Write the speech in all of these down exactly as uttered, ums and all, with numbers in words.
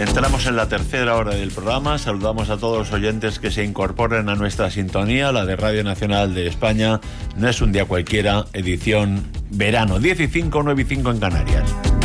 Entramos en la tercera hora del programa. Saludamos a todos los oyentes que se incorporen a nuestra sintonía, la de Radio Nacional de España. No es un día cualquiera, edición verano, diez y cinco, nueve y cinco en Canarias.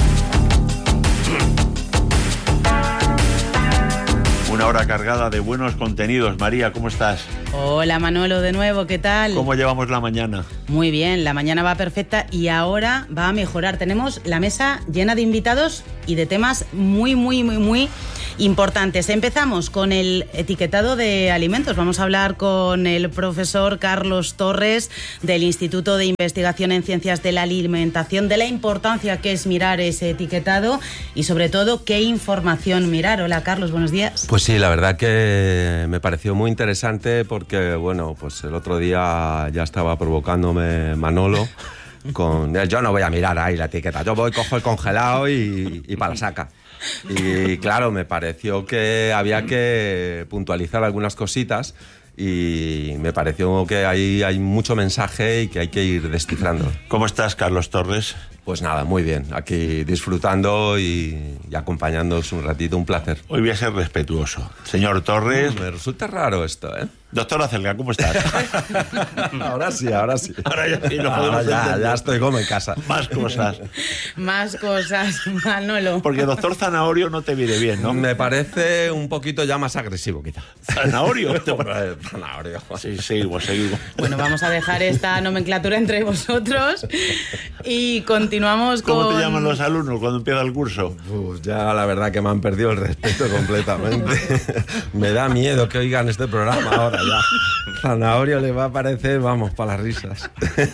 Una hora cargada de buenos contenidos. María, ¿cómo estás? Hola Manolo, de nuevo, ¿qué tal? ¿Cómo llevamos la mañana? Muy bien, la mañana va perfecta y ahora va a mejorar. Tenemos la mesa llena de invitados y de temas muy, muy, muy, muy importantes. Empezamos con el etiquetado de alimentos. Vamos a hablar con el profesor Carlos Torres del Instituto de Investigación en Ciencias de la Alimentación, de la importancia que es mirar ese etiquetado y sobre todo qué información mirar. Hola Carlos, buenos días. Pues sí, la verdad que me pareció muy interesante porque, bueno, pues el otro día ya estaba provocándome Manolo con... Yo no voy a mirar ahí la etiqueta, yo voy, cojo el congelado y, y para la saca. Y claro, me pareció que había que puntualizar algunas cositas y me pareció que ahí hay mucho mensaje y que hay que ir descifrando. ¿Cómo estás, Carlos Torres? Pues nada, muy bien, aquí disfrutando y, y acompañándoos un ratito, un placer. Hoy voy a ser respetuoso. Señor Torres... Me resulta raro esto, ¿eh? Doctor Acelga, ¿cómo estás? Ahora sí, ahora sí. Ahora ya sí, lo ahora podemos ya, entender. ya estoy como en casa. Más cosas. Más cosas, Manolo. Porque doctor Zanahorio no te viene bien, ¿no? Me parece un poquito ya más agresivo, quizá. ¿Zanahorio? Hombre, Zanahorio. Sí, seguimos, seguimos. Bueno, vamos a dejar esta nomenclatura entre vosotros y continuamos con... ¿Cómo te llaman los alumnos cuando empieza el curso? Pues ya la verdad que me han perdido el respeto completamente. Me da miedo que oigan este programa ahora ya. Zanahorio le va a parecer, vamos, para las risas.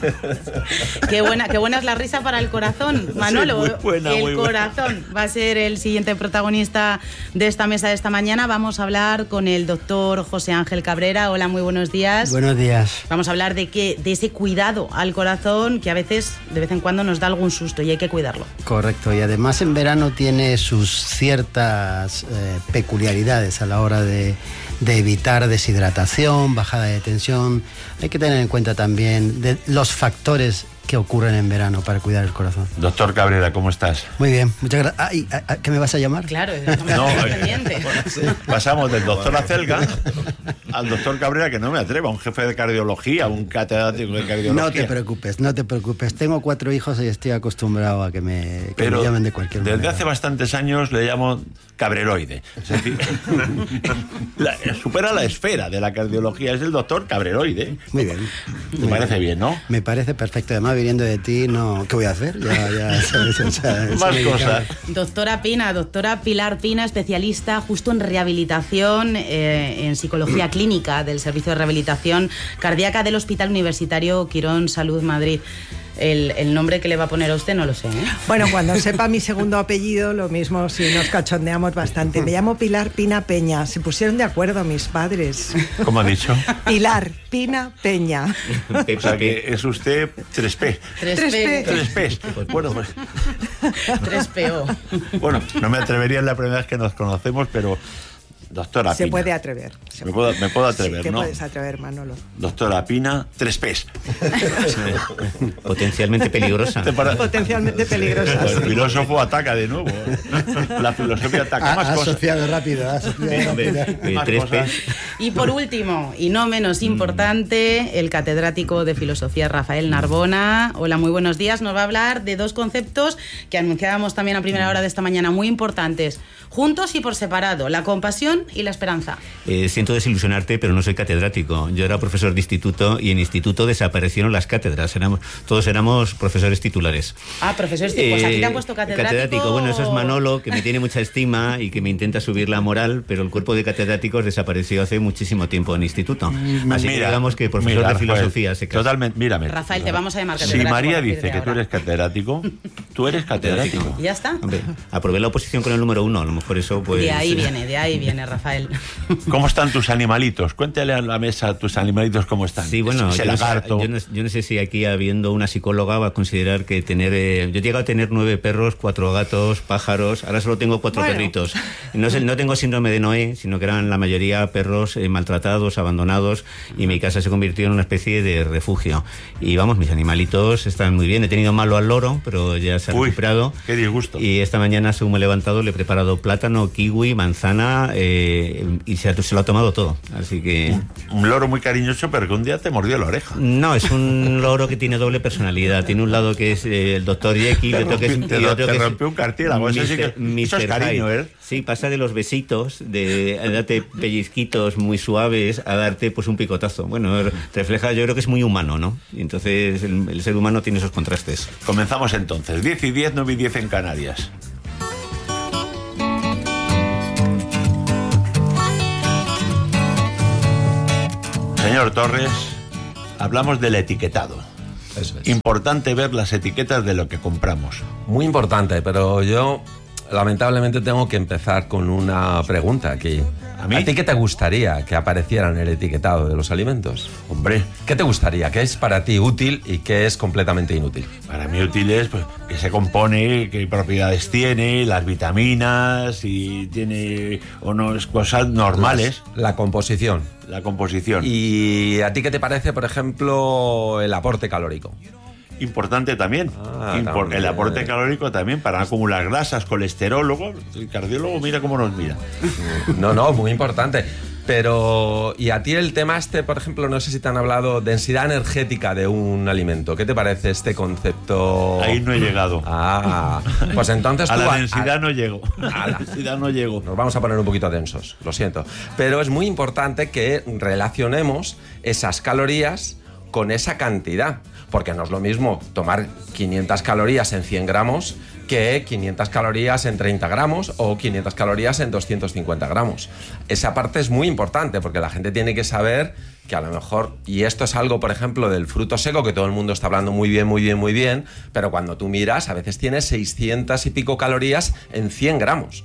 Qué buena, qué buena es la risa para el corazón, Manolo. Sí, muy buena, el muy buena. corazón va a ser el siguiente protagonista de esta mesa de esta mañana. Vamos a hablar con el doctor José Ángel Cabrera. Hola, muy buenos días. Buenos días. Vamos a hablar de que de ese cuidado al corazón que a veces, de vez en cuando, nos da algún susto y hay que cuidarlo. Correcto, y además en verano tiene sus ciertas eh, peculiaridades a la hora de, de evitar deshidratación, bajada de tensión. Hay que tener en cuenta también de los factores que ocurren en verano para cuidar el corazón. Doctor Cabrera, ¿cómo estás? Muy bien, muchas gracias. Ay, ¿qué me vas a llamar? Claro, estamos No, pendientes. sí. Pasamos del doctor Acelga al doctor Cabrera, que no me atreva, un jefe de cardiología, un catedrático de cardiología. No te preocupes, no te preocupes. Tengo cuatro hijos y estoy acostumbrado a que me, que Pero me llamen de cualquier desde manera. hace bastantes años le llamo cabreroide. Es decir, la, supera la esfera de la cardiología, es el doctor cabreroide. Muy bien. ¿Te Muy parece bien. bien, no? Me parece perfecto. Además, viniendo de ti, no, ¿qué voy a hacer? Ya, ya sabes, o sea, Más se me cosas. Doctora Pina, doctora Pilar Pina, especialista justo en rehabilitación, eh, en psicología clínica del Servicio de Rehabilitación Cardíaca del Hospital Universitario Quirón Salud Madrid. El, el nombre que le va a poner a usted no lo sé, ¿eh? Bueno, cuando sepa mi segundo apellido, lo mismo si nos cachondeamos bastante. Me llamo Pilar Pina Peña. Se pusieron de acuerdo mis padres. ¿Cómo ha dicho? Pilar Pina Peña. O sea que es usted tres P. tres tres P. P. tres P. Bueno, pues, tres P O. bueno, no me atrevería en la primera vez que nos conocemos, pero doctora Se Pina. puede atrever. Se Me puede. puedo, me puedo atrever, Sí, te ¿no? puedes atrever, Manolo. Doctora Pina, tres P's. Potencialmente peligrosa. ¿Te para- Potencialmente peligrosas. El filósofo ataca de nuevo. La filosofía ataca. Ha, Más ha cosas. asociado rápido, ha asociado Hombre, rápido. eh, Más tres cosas. P. Y por último, y no menos importante, el catedrático de filosofía Rafael Narbona. Hola, muy buenos días. Nos va a hablar de dos conceptos que anunciábamos también a primera hora de esta mañana, muy importantes, juntos y por separado: la compasión y la esperanza. Eh, siento desilusionarte, pero no soy catedrático. Yo era profesor de instituto y en instituto desaparecieron las cátedras. Éramos, todos éramos profesores titulares. Ah, profesor, pues aquí te han Eh, puesto catedrático. Bueno, eso es Manolo, que me tiene mucha estima y que me intenta subir la moral, pero el cuerpo de catedráticos desapareció hace muchísimo tiempo en instituto. Así que digamos que profesor mira, de Rafael, filosofía se casa. Totalmente, mírame. Rafael, te vamos a llamar Si catedrático. María a partir dice de que tú ahora. eres catedrático, tú eres catedrático. Y ya está. Hombre, aprobé la oposición con el número uno, a lo mejor eso pues... De ahí viene, de ahí viene, Rafael. ¿Cómo están tus animalitos? Cuéntale a la mesa tus animalitos cómo están. Sí, bueno, ese yo no, sé, lagarto. yo, no, yo no sé si aquí habiendo una psicóloga va a considerar que tener... Eh, yo he llegado a tener nueve perros, cuatro gatos, pájaros, ahora solo tengo cuatro bueno. perritos. No, sé, no tengo síndrome de Noé, sino que eran la mayoría perros eh, maltratados, abandonados, y mi casa se convirtió en una especie de refugio. Y vamos, mis animalitos están muy bien. He tenido malo al loro, pero ya se ha Uy, recuperado. Qué disgusto. Y esta mañana, según me he levantado, le he preparado plátano, kiwi, manzana, eh, y se, se lo ha tomado todo. Así que... Un, un loro muy cariñoso, pero que un día te mordió la oreja. No, es un loro que tiene doble personalidad. Tiene un lado que es eh, el doctor Jekyll, y otro que es... Te, y otro te que rompió un cartílago. Eso sí que eso es cariño, ¿eh? Sí, pasa de los besitos, de darte pellizquitos muy suaves, a darte pues un picotazo. Bueno, refleja, yo creo que es muy humano, ¿no? Y entonces el, el ser humano tiene esos contrastes. Comenzamos entonces. diez y diez, nueve y diez en Canarias. Señor Torres, hablamos del etiquetado. Eso es. Importante ver las etiquetas de lo que compramos. Muy importante, pero yo lamentablemente tengo que empezar con una pregunta aquí. ¿A mí? ¿A ti qué te gustaría que apareciera en el etiquetado de los alimentos? Hombre, ¿Qué te gustaría? ¿Qué es para ti útil y qué es completamente inútil? para mí útil es pues, que se compone, qué propiedades tiene, las vitaminas, y tiene o no es cosas normales, La, la composición. la composición. ¿Y a ti qué te parece, por ejemplo, el aporte calórico? Importante también. Ah, Impor- también. El aporte calórico también para no acumular grasas, colesterol. Luego el cardiólogo mira cómo nos mira. No, no, muy importante. Pero, y a ti el tema este, por ejemplo, no sé si te han hablado densidad energética de un alimento. ¿Qué te parece este concepto? Ahí no he llegado. Ah, pues entonces A tú... la a- densidad a- no llego. A la densidad no llego. Nos vamos a poner un poquito densos, lo siento. Pero es muy importante que relacionemos esas calorías con esa cantidad, porque no es lo mismo tomar quinientas calorías en cien gramos que quinientas calorías en treinta gramos o quinientas calorías en doscientos cincuenta gramos. Esa parte es muy importante porque la gente tiene que saber que a lo mejor, y esto es algo, por ejemplo, del fruto seco, que todo el mundo está hablando muy bien, muy bien, muy bien, pero cuando tú miras, a veces tiene seiscientas y pico calorías en cien gramos.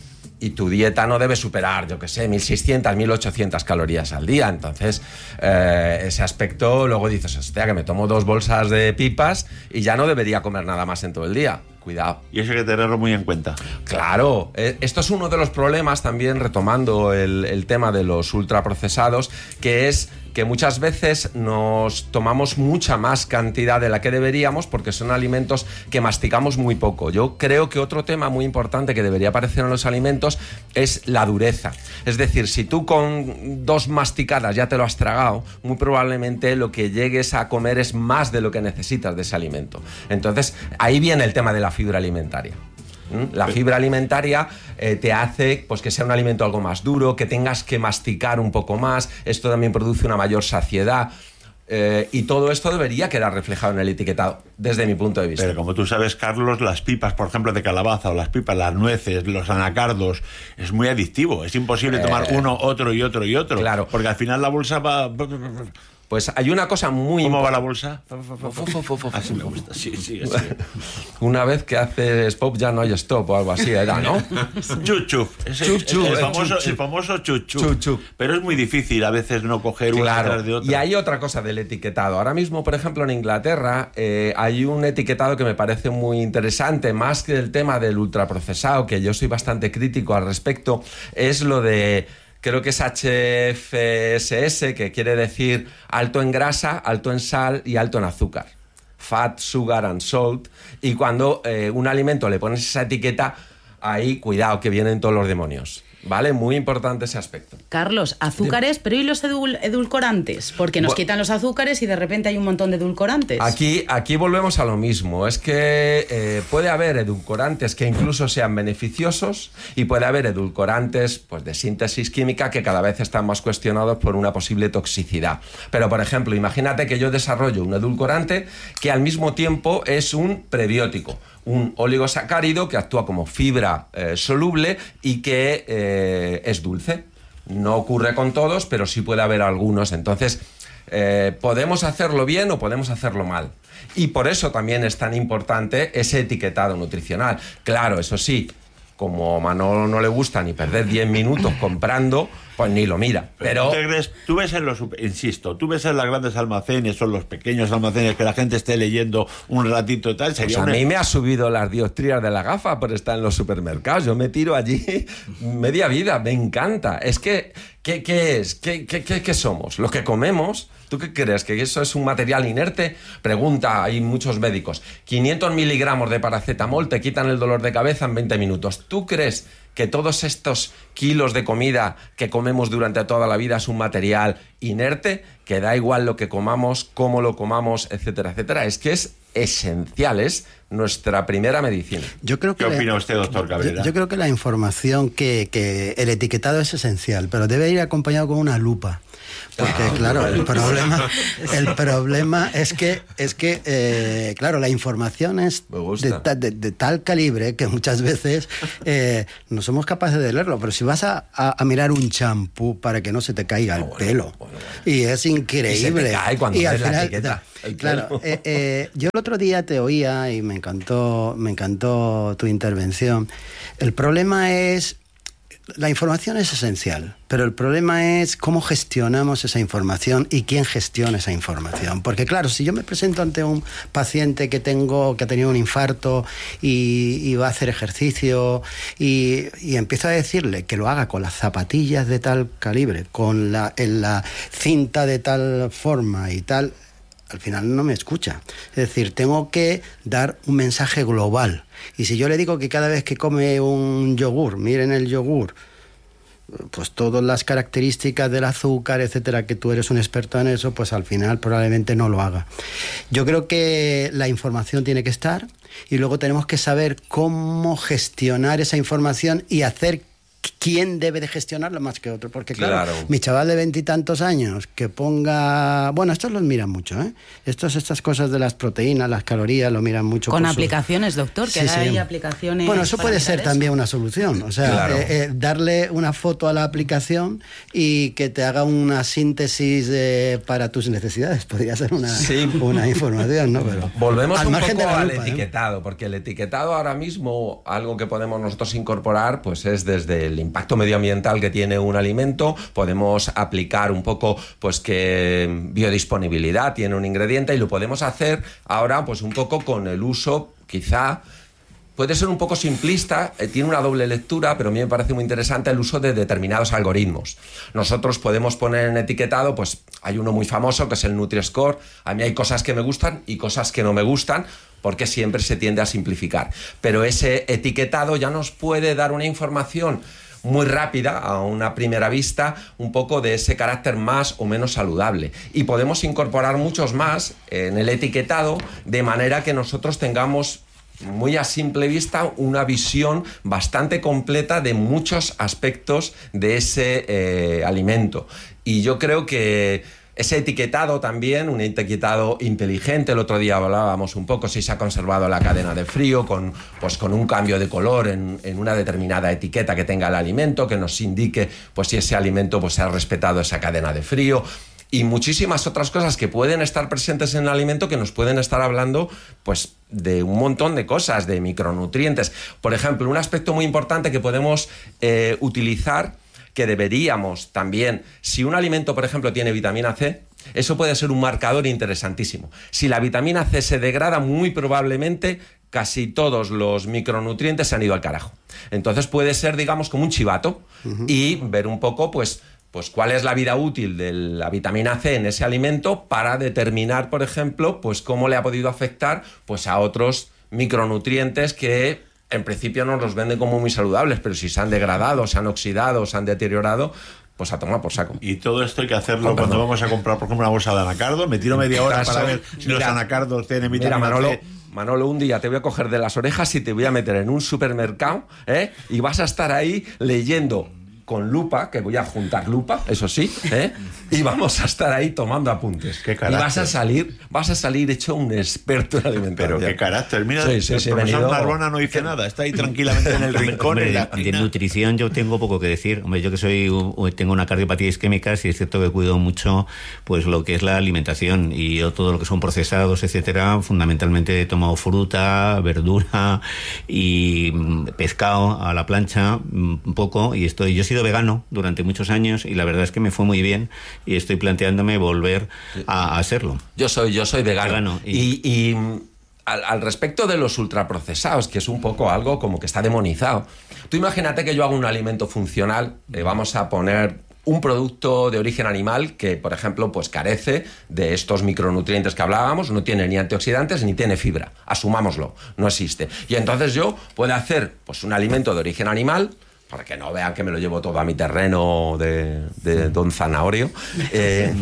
Y tu dieta no debe superar, yo qué sé, mil seiscientas, mil ochocientas calorías al día. Entonces, eh, ese aspecto, luego dices, hostia, que me tomo dos bolsas de pipas y ya no debería comer nada más en todo el día. Cuidado. Y eso hay que tenerlo muy en cuenta. Claro, eh, esto es uno de los problemas también, retomando el, el tema de los ultraprocesados, que es que muchas veces nos tomamos mucha más cantidad de la que deberíamos porque son alimentos que masticamos muy poco. Yo creo que otro tema muy importante que debería aparecer en los alimentos es la dureza. Es decir, si tú con dos masticadas ya te lo has tragado, muy probablemente lo que llegues a comer es más de lo que necesitas de ese alimento. Entonces, ahí viene el tema de la fibra alimentaria. La fibra alimentaria eh, te hace pues, que sea un alimento algo más duro, que tengas que masticar un poco más. Esto también produce una mayor saciedad. Eh, y todo esto debería quedar reflejado en el etiquetado, desde mi punto de vista. Pero como tú sabes, Carlos, las pipas, por ejemplo, de calabaza, o las pipas, las nueces, los anacardos, es muy adictivo. Es imposible Eh, tomar uno, otro y otro y otro. Claro. Porque al final la bolsa va... Pues hay una cosa muy... ¿Cómo impo- va la bolsa? Así me gusta, sí, sí, sí. Una vez que haces pop ya no hay stop o algo así, era, ¿no? Chup-chup. Ese- Chup, chup, el, el famoso, chup, chup. el famoso chup-chup. Chup-chup. Pero es muy difícil a veces no coger una Claro, detrás de otra. y hay otra cosa del etiquetado. Ahora mismo, por ejemplo, en Inglaterra eh, hay un etiquetado que me parece muy interesante, más que el tema del ultraprocesado, que yo soy bastante crítico al respecto, es lo de... Creo que es H F S S, que quiere decir alto en grasa, alto en sal y alto en azúcar. Fat, sugar and salt. Y cuando eh, un alimento le pones esa etiqueta, ahí cuidado que vienen todos los demonios. ¿Vale? Muy importante ese aspecto. Carlos, azúcares, pero ¿y los edul- edulcorantes? Porque nos Bu- quitan los azúcares y de repente hay un montón de edulcorantes. Aquí, aquí volvemos a lo mismo. Es que eh, puede haber edulcorantes que incluso sean beneficiosos y puede haber edulcorantes pues, de síntesis química que cada vez están más cuestionados por una posible toxicidad. Pero, por ejemplo, imagínate que yo desarrollo un edulcorante que al mismo tiempo es un prebiótico, un oligosacárido que actúa como fibra eh, soluble y que eh, es dulce. No ocurre con todos, pero sí puede haber algunos. Entonces, eh, podemos hacerlo bien o podemos hacerlo mal. Y por eso también es tan importante ese etiquetado nutricional. Claro, eso sí, como a Manolo no le gusta ni perder diez minutos comprando, pues ni lo mira. Pero, ¿tú, te crees, tú ves en los, insisto, tú ves en los grandes almacenes o en los pequeños almacenes que la gente esté leyendo un ratito y tal, sería pues a una... mí me ha subido las dioptrías de la gafa por estar en los supermercados. Yo me tiro allí media vida, me encanta. Es que, ¿qué, qué es? ¿Qué, qué, qué, qué somos? ¿Lo que comemos? ¿Tú qué crees? ¿Que eso es un material inerte? Pregunta, hay muchos médicos. quinientos miligramos de paracetamol te quitan el dolor de cabeza en veinte minutos. ¿Tú crees que todos estos kilos de comida que comemos durante toda la vida es un material inerte? Que da igual lo que comamos, cómo lo comamos, etcétera, etcétera. Es que es esencial, es nuestra primera medicina. Yo creo que ¿Qué la, opina usted, doctor Cabrera? Yo, yo creo que la información, que, que el etiquetado es esencial, pero debe ir acompañado con una lupa. Porque, ah, claro, el problema, el problema es que, es que eh, claro, la información es de, ta, de, de tal calibre que muchas veces eh, no somos capaces de leerlo. Pero si vas a, a, a mirar un champú para que no se te caiga el bueno, pelo, bueno, bueno. y es increíble. Y se te cae cuando y ves al final, la etiqueta. Claro, eh, eh, yo el otro día te oía y me encantó, me encantó tu intervención. El problema es... La información es esencial, pero el problema es cómo gestionamos esa información y quién gestiona esa información. Porque claro, si yo me presento ante un paciente que tengo, que ha tenido un infarto y, y va a hacer ejercicio y, y empiezo a decirle que lo haga con las zapatillas de tal calibre, con la, en la cinta de tal forma y tal, al final no me escucha. Es decir, tengo que dar un mensaje global. Y si yo le digo que cada vez que come un yogur, miren el yogur, pues todas las características del azúcar, etcétera, que tú eres un experto en eso, pues al final probablemente no lo haga. Yo creo que la información tiene que estar y luego tenemos que saber cómo gestionar esa información y hacer quién debe de gestionarlo más que otro, porque claro, claro, mi chaval de veintitantos años que ponga, bueno, estos los miran mucho, ¿eh? Estos, estas cosas de las proteínas, las calorías, lo miran mucho. Con por aplicaciones, su... doctor, que sí, hay sí. aplicaciones. Bueno, eso puede ser eso. también una solución, o sea, claro. eh, eh, darle una foto a la aplicación y que te haga una síntesis eh, para tus necesidades, podría ser una, sí. una información, ¿no? Pero volvemos al un poco lupa, al etiquetado, ¿eh? Porque el etiquetado ahora mismo, algo que podemos nosotros incorporar, pues es desde el impacto medioambiental que tiene un alimento, podemos aplicar un poco pues que biodisponibilidad tiene un ingrediente y lo podemos hacer ahora pues un poco con el uso, quizá puede ser un poco simplista, eh, tiene una doble lectura, pero a mí me parece muy interesante el uso de determinados algoritmos. Nosotros podemos poner en etiquetado, pues hay uno muy famoso que es el Nutri-Score. A mí hay cosas que me gustan y cosas que no me gustan, porque siempre se tiende a simplificar. Pero ese etiquetado ya nos puede dar una información muy rápida, a una primera vista, un poco de ese carácter más o menos saludable. Y podemos incorporar muchos más en el etiquetado, de manera que nosotros tengamos muy a simple vista una visión bastante completa de muchos aspectos de ese eh, alimento. Y yo creo que ese etiquetado también, un etiquetado inteligente, el otro día hablábamos un poco si se ha conservado la cadena de frío, con, pues con un cambio de color en, en una determinada etiqueta que tenga el alimento, que nos indique pues si ese alimento pues se ha respetado esa cadena de frío. Y muchísimas otras cosas que pueden estar presentes en el alimento que nos pueden estar hablando pues de un montón de cosas, de micronutrientes. Por ejemplo, un aspecto muy importante que podemos eh, utilizar, que deberíamos también, si un alimento, por ejemplo, tiene vitamina C, eso puede ser un marcador interesantísimo. Si la vitamina C se degrada, muy probablemente casi todos los micronutrientes se han ido al carajo. Entonces puede ser, digamos, como un chivato, uh-huh. y ver un poco, pues, pues cuál es la vida útil de la vitamina C en ese alimento para determinar, por ejemplo, pues cómo le ha podido afectar pues a otros micronutrientes que en principio nos los venden como muy saludables, pero si se han degradado, se han oxidado, se han deteriorado, pues a tomar por saco. Y todo esto hay que hacerlo oh, cuando vamos a comprar, por ejemplo, una bolsa de anacardo. Me tiro media hora para ver si mira, los anacardos tienen vitamina mira, Manolo, C. Manolo, un día te voy a coger de las orejas y te voy a meter en un supermercado, ¿eh? Y vas a estar ahí leyendo con lupa, que voy a juntar lupa, eso sí, ¿eh? Y vamos a estar ahí tomando apuntes. Qué y vas a salir, vas a salir hecho un experto en alimentación. Pero qué carácter. Mira, sí, sí, el sí, profesor venido... Narbona no dice nada, está ahí tranquilamente en el rincón. Hombre, en la de, de nutrición yo tengo poco que decir. Hombre, yo que soy tengo una cardiopatía isquémica, sí es cierto que cuido mucho pues lo que es la alimentación y yo todo lo que son procesados, etcétera, fundamentalmente he tomado fruta, verdura y pescado a la plancha un poco, y estoy yo he sido vegano durante muchos años y la verdad es que me fue muy bien y estoy planteándome volver a, a serlo. Yo soy yo soy vegano, vegano y, y, y al, al respecto de los ultraprocesados, que es un poco algo como que está demonizado. Tú imagínate que yo hago un alimento funcional, eh, vamos a poner un producto de origen animal que, por ejemplo, pues carece de estos micronutrientes que hablábamos, no tiene ni antioxidantes ni tiene fibra. Asumámoslo, no existe. Y entonces yo puedo hacer pues un alimento de origen animal, para que no vean que me lo llevo todo a mi terreno de, de Don Zanahorio, eh,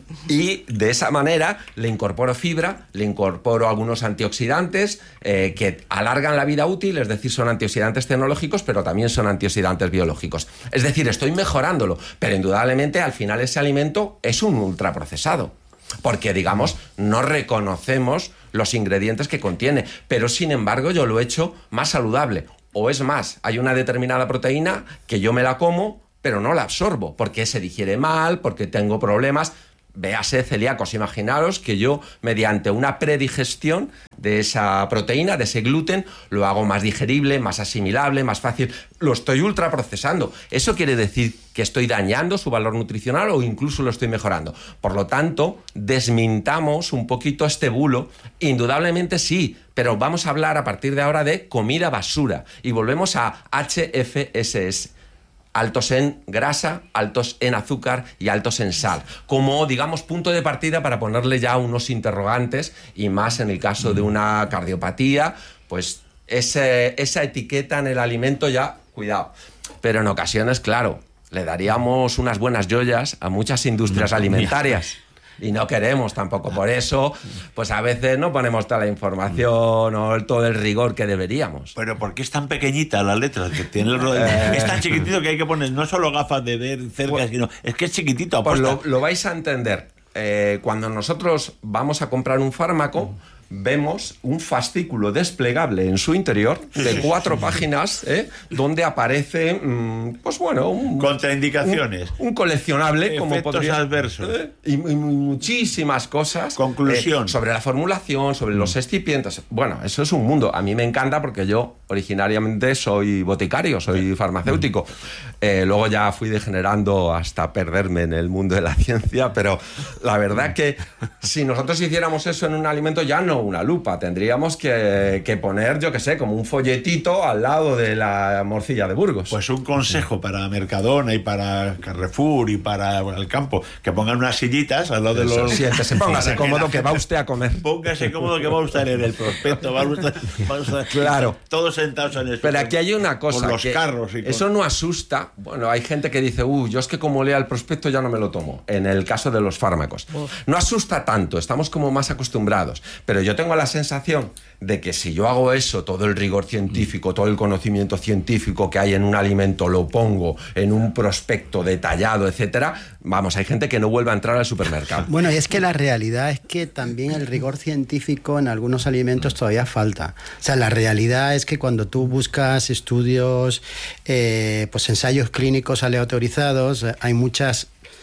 y de esa manera le incorporo fibra, le incorporo algunos antioxidantes eh, que alargan la vida útil, es decir, son antioxidantes tecnológicos, pero también son antioxidantes biológicos. Es decir, estoy mejorándolo, pero indudablemente al final ese alimento es un ultraprocesado, porque, digamos, no reconocemos los ingredientes que contiene, pero sin embargo yo lo he hecho más saludable. O es más, hay una determinada proteína que yo me la como, pero no la absorbo, porque se digiere mal, porque tengo problemas. Véase celíacos, imaginaros que yo, mediante una predigestión de esa proteína, de ese gluten, lo hago más digerible, más asimilable, más fácil. Lo estoy ultraprocesando. ¿Eso quiere decir que estoy dañando su valor nutricional o incluso lo estoy mejorando? Por lo tanto, desmintamos un poquito este bulo. Indudablemente sí, pero vamos a hablar a partir de ahora de comida basura. Y volvemos a H F S S. Altos en grasa, altos en azúcar y altos en sal, como, digamos, punto de partida para ponerle ya unos interrogantes, y más en el caso de una cardiopatía, pues ese, esa etiqueta en el alimento ya, cuidado. Pero en ocasiones, claro, le daríamos unas buenas joyas a muchas industrias alimentarias. Y no queremos tampoco, por eso, pues a veces no ponemos toda la información o el, todo el rigor que deberíamos. Pero ¿por qué es tan pequeñita la letra? Que tiene el rodillo? Es tan chiquitito que hay que poner no solo gafas de ver cerca, pues, sino es que es chiquitito. Pues lo, lo vais a entender. Eh, cuando nosotros vamos a comprar un fármaco, vemos un fascículo desplegable en su interior de cuatro páginas, ¿eh? Donde aparece, mmm, pues bueno, un, contraindicaciones, un, un coleccionable, efectos como podría, adversos, ¿eh? y, y muchísimas cosas. Conclusión eh, sobre la formulación, sobre mm. los excipientes. Bueno, eso es un mundo. A mí me encanta porque yo originariamente soy boticario, soy farmacéutico. Mm. Eh, luego ya fui degenerando hasta perderme en el mundo de la ciencia, pero la verdad que si nosotros hiciéramos eso en un alimento, ya no una lupa, tendríamos que, que poner, yo qué sé, como un folletito al lado de la morcilla de Burgos. Pues un consejo para Mercadona y para Carrefour y para el campo, que pongan unas sillitas al lado de los... Siéntese, póngase cómodo que, que va usted a comer. Póngase cómodo que va usted en el prospecto, va usted, va usted, claro. Todos sentados en el... Pero aquí hay una cosa, con los que carros y con... eso no asusta. Bueno, hay gente que dice, uh, yo es que como lea el prospecto ya no me lo tomo, en el caso de los fármacos. Uf. No asusta tanto, estamos como más acostumbrados, pero yo tengo la sensación de que si yo hago eso, todo el rigor científico, todo el conocimiento científico que hay en un alimento, lo pongo en un prospecto detallado, etcétera, vamos, hay gente que no vuelve a entrar al supermercado. Bueno, y es que la realidad es que también el rigor científico en algunos alimentos todavía falta. O sea, la realidad es que cuando tú buscas estudios, eh, pues ensayos clínicos aleatorizados, hay muchas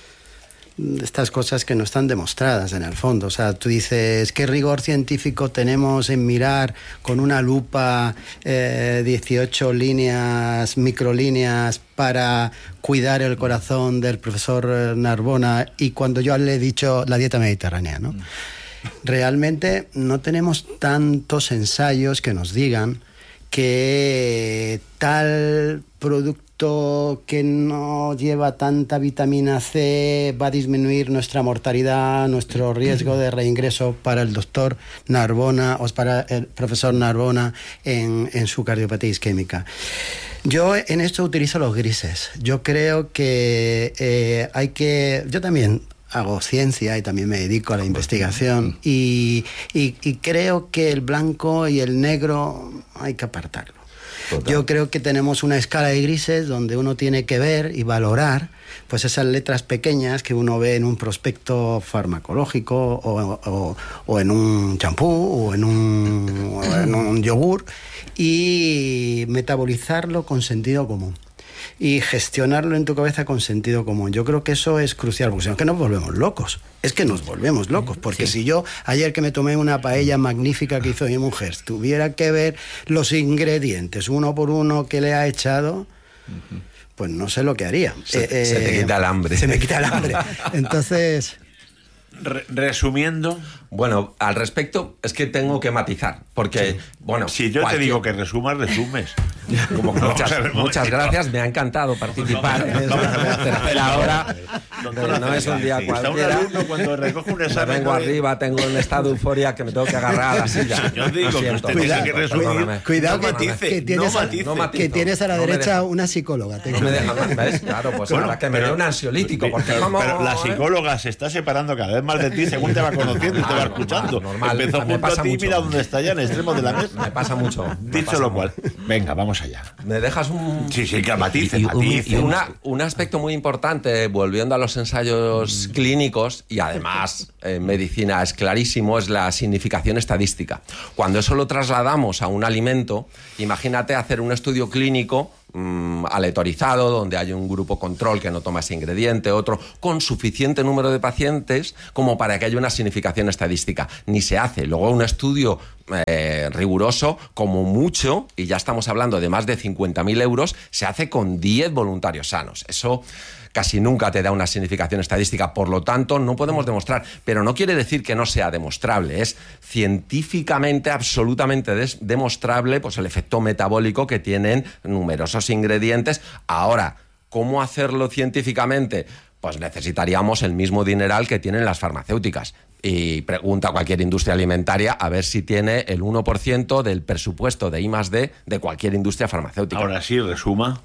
de estas cosas que no están demostradas en el fondo. O sea, tú dices, ¿qué rigor científico tenemos en mirar con una lupa eh, dieciocho líneas, microlíneas para cuidar el corazón del profesor Narbona? Y cuando yo le he dicho la dieta mediterránea, ¿no? Realmente no tenemos tantos ensayos que nos digan que tal producto que no lleva tanta vitamina C va a disminuir nuestra mortalidad, nuestro riesgo de reingreso para el doctor Narbona o para el profesor Narbona en, en su cardiopatía isquémica. Yo en esto utilizo los grises. Yo creo que eh, hay que... Yo también hago ciencia y también me dedico a la investigación y, y, y creo que el blanco y el negro hay que apartarlo. Total. Yo creo que tenemos una escala de grises donde uno tiene que ver y valorar pues esas letras pequeñas que uno ve en un prospecto farmacológico o, o, o en un champú o en un, o en un yogur, y metabolizarlo con sentido común y gestionarlo en tu cabeza con sentido común. Yo creo que eso es crucial, porque si no es que nos volvemos locos. Es que nos volvemos locos, porque sí. Si yo ayer que me tomé una paella magnífica que hizo mi mujer, tuviera que ver los ingredientes uno por uno que le ha echado, uh-huh. pues no sé lo que haría. Se, eh, se te quita el hambre. Se me quita el hambre. Entonces... Re- resumiendo... Bueno, al respecto es que tengo que matizar, porque, sí. bueno... Si yo cualquier... te digo que resumas, resumes. Como que muchas, muchas gracias, me ha encantado participar en la tercera hora. Pero no es un día sí, cualquiera. Un alumno cuando recoge un examen... vengo arriba, tengo un estado de euforia que me tengo que agarrar a la silla. Yo digo lo que siento, usted tiene que resumir. Cuidado, cuidado no que, matice, que, tienes no a, matice. no matizo, que tienes a la no derecha una psicóloga. No me deja más, ¿ves? Claro, pues bueno, ahora que me dé un ansiolítico. Porque pero, como, pero la ¿eh? psicóloga se está separando cada vez más de ti según te va conociendo y te va escuchando. Normal, Empezó me junto pasa a ti y mucho. mira dónde está ya, en el extremo de la mesa. Me pasa mucho. Me Dicho pasa lo mucho. cual, venga, vamos allá. ¿Me dejas un...? Sí, sí, que matice, Y- y- matice. Y una, un aspecto muy importante, volviendo a los ensayos clínicos, y además en medicina es clarísimo, es la significación estadística. Cuando eso lo trasladamos a un alimento, imagínate hacer un estudio clínico mmm, aleatorizado, donde hay un grupo control que no toma ese ingrediente, otro, con suficiente número de pacientes como para que haya una significación estadística. Ni se hace. Luego un estudio eh, riguroso, como mucho, y ya estamos hablando de más de cincuenta mil euros, se hace con diez voluntarios sanos. Eso casi nunca te da una significación estadística, por lo tanto no podemos demostrar, pero no quiere decir que no sea demostrable, es científicamente absolutamente des- demostrable pues el efecto metabólico que tienen numerosos ingredientes. Ahora, ¿cómo hacerlo científicamente? Pues necesitaríamos el mismo dineral que tienen las farmacéuticas. Y pregunta a cualquier industria alimentaria a ver si tiene el uno por ciento del presupuesto de I más D de cualquier industria farmacéutica. Ahora sí, resuma.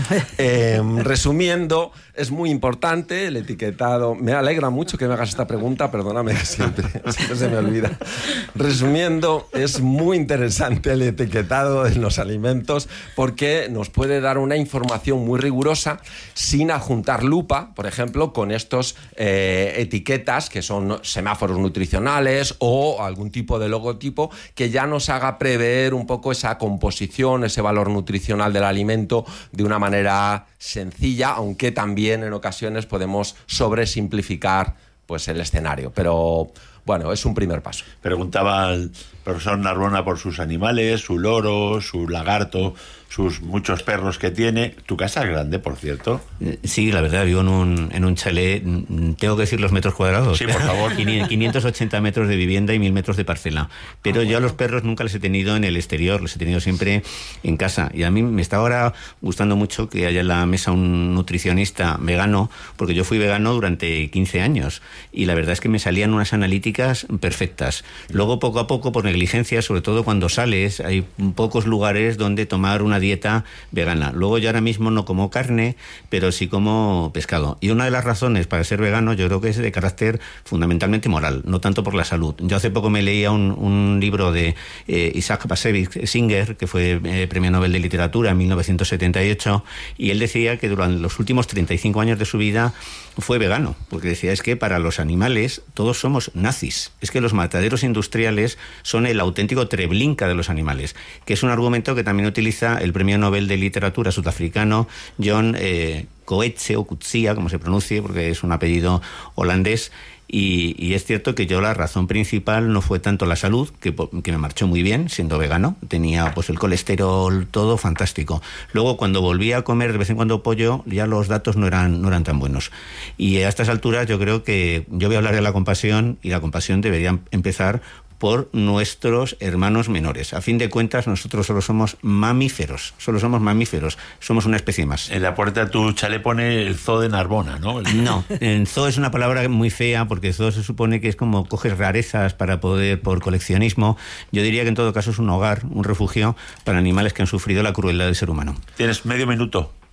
Eh, resumiendo, es muy importante el etiquetado. Me alegra mucho que me hagas esta pregunta, perdóname, siempre, siempre se me olvida. Resumiendo, es muy interesante el etiquetado de los alimentos porque nos puede dar una información muy rigurosa sin adjuntar lupa, por ejemplo, con estos eh, etiquetas que son semáforos nutricionales o algún tipo de logotipo que ya nos haga prever un poco esa composición, ese valor nutricional del alimento de una manera sencilla, aunque también en ocasiones podemos sobresimplificar pues el escenario. Pero bueno, es un primer paso. Preguntaba al profesor Narbona por sus animales, su loro, su lagarto, sus muchos perros que tiene. Tu casa es grande, por cierto. Eh, Sí, la verdad, vivo en un, en un chalet, mm, tengo que decir los metros cuadrados. Sí, por favor. quinientos ochenta metros de vivienda y mil metros de parcela. Pero Ah, yo a bueno. los perros nunca les he tenido en el exterior, los he tenido siempre en casa. Y a mí me está ahora gustando mucho que haya en la mesa un nutricionista vegano, porque yo fui vegano durante quince años y la verdad es que me salían unas analíticas perfectas. Luego, poco a poco, por negligencia, sobre todo cuando sales, hay pocos lugares donde tomar una dieta vegana. Luego yo ahora mismo no como carne, pero sí como pescado. Y una de las razones para ser vegano yo creo que es de carácter fundamentalmente moral, no tanto por la salud. Yo hace poco me leía un, un libro de eh, Isaac Bashevis Singer, que fue eh, premio Nobel de Literatura en mil novecientos setenta y ocho, y él decía que durante los últimos treinta y cinco años de su vida fue vegano, porque decía es que para los animales todos somos nazis, es que los mataderos industriales son el auténtico Treblinka de los animales, que es un argumento que también utiliza el premio Nobel de Literatura sudafricano John eh, Coetzee o Coetzee, como se pronuncie, porque es un apellido holandés. Y, y es cierto que yo la razón principal no fue tanto la salud, que, que me marchó muy bien siendo vegano, tenía pues el colesterol todo fantástico. Luego cuando volví a comer de vez en cuando pollo, ya los datos no eran, no eran tan buenos. Y a estas alturas yo creo que yo voy a hablar de la compasión, y la compasión debería empezar por nuestros hermanos menores. A fin de cuentas, nosotros solo somos mamíferos, solo somos mamíferos, somos una especie más. En la puerta de tu chalet pone el zoo de Narbona, ¿no? El... No, en zoo es una palabra muy fea, porque zoo se supone que es como coges rarezas para poder, por coleccionismo. Yo diría que en todo caso es un hogar, un refugio para animales que han sufrido la crueldad del ser humano. Tienes medio minuto.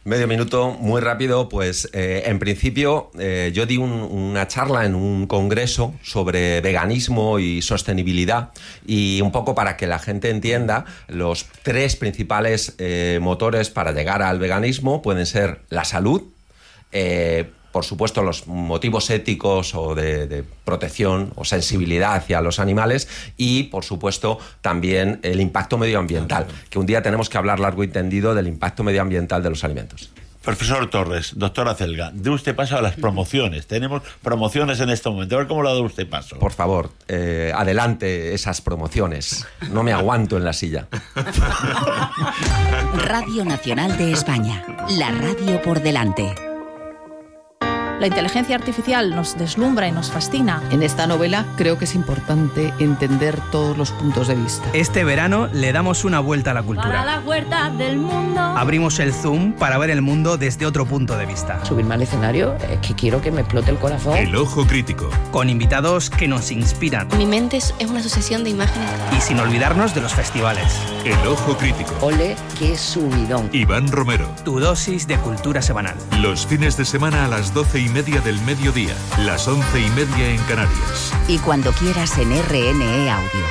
Medio minuto, muy rápido. Pues eh, en principio eh, yo di un, una charla en un congreso sobre veganismo y sostenibilidad, y un poco para que la gente entienda, los tres principales eh, motores para llegar al veganismo pueden ser la salud, eh, por supuesto los motivos éticos o de, de protección o sensibilidad hacia los animales, y por supuesto también el impacto medioambiental, que un día tenemos que hablar largo y tendido del impacto medioambiental de los alimentos. Profesor Torres, doctora Celga, dé usted paso a las promociones. Tenemos promociones en este momento. A ver cómo lo da usted paso. Por favor, eh, adelante esas promociones. No me aguanto en la silla. Radio Nacional de España. La radio por delante. La inteligencia artificial nos deslumbra y nos fascina. En esta novela creo que es importante entender todos los puntos de vista. Este verano le damos una vuelta a la cultura. Para la vuelta del mundo. Abrimos el Zoom para ver el mundo desde otro punto de vista. Subirme al escenario es que quiero que me explote el corazón. El ojo crítico. Con invitados que nos inspiran. Mi mente es una sucesión de imágenes. Y sin olvidarnos de los festivales. El ojo crítico. Ole, qué subidón. Iván Romero. Tu dosis de cultura semanal. Los fines de semana a las doce y media del mediodía, las once y media en Canarias. Y cuando quieras en R N E Audio.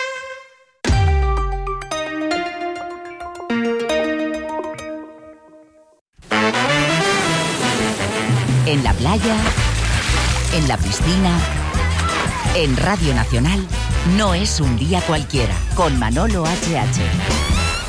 En la playa, en la piscina, en Radio Nacional, no es un día cualquiera, con Manolo H H.